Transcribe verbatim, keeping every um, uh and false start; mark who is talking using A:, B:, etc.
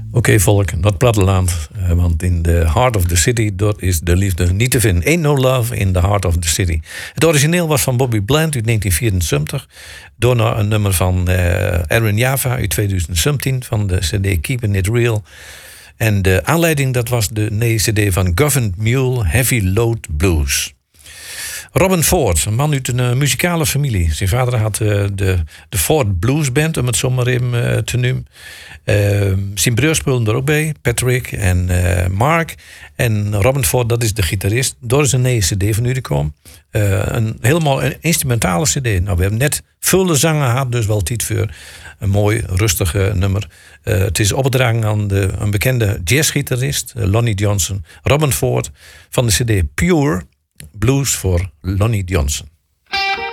A: okay, volk, dat platteland. Uh, want in the heart of the city, dat is de liefde niet te vinden. Ain't no love in the heart of the city. Het origineel was van Bobby Bland uit negentien vierenzeventig. Door naar een nummer van uh, Erwin Java uit tweeduizend zeventien. Van de cd Keeping It Real. En de aanleiding, dat was de nieuwe cd van Governed Mule, Heavy Load Blues. Robin Ford, een man uit een uh, muzikale familie. Zijn vader had uh, de, de Ford Blues Band, om het zomaar even uh, te noemen. Uh, zijn broers speelden er ook bij, Patrick en uh, Mark. En Robin Ford, dat is de gitarist. Door is een nieuwe cd van u gekomen. Uh, een helemaal een instrumentale cd. Nou, we hebben net veel zangen gehad, dus wel tijd voor een mooi, rustig uh, nummer. Uh, het is opgedragen aan de, een bekende jazzgitarist, uh, Lonnie Johnson. Robin Ford van de cd Pure Blues voor Lonnie Johnson.